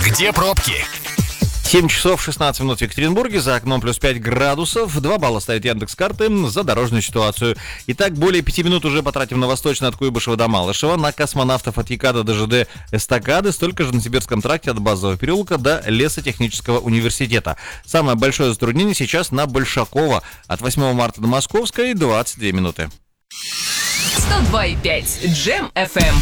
Где пробки? 7 часов 16 минут в Екатеринбурге, за окном плюс 5 градусов, 2 балла ставит Яндекс.Карты за дорожную ситуацию. Итак, более 5 минут уже потратим на восточный от Куйбышева до Малышева, на космонавтов от ЯКАДа до ЖД Эстакады, столько же на Сибирском тракте от Базового переулка до Лесотехнического университета. Самое большое затруднение сейчас на Большакова, от 8 марта до Московской 22 минуты. 102,5 Джем FM.